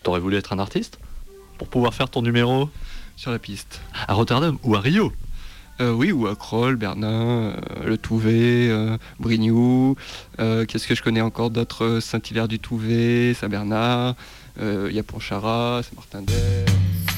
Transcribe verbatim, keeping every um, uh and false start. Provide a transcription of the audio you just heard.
T'aurais voulu être un artiste pour pouvoir faire ton numéro sur la piste. À Rotterdam ou à Rio? Euh, oui, ou à Kroll, Bernin, euh, Le Touvet, euh, Brignoux. Euh, qu'est-ce que je connais encore d'autres? Saint-Hilaire du Touvet, Saint-Bernard, il euh, y a Pontcharrat, Saint-Martin-d'Hères.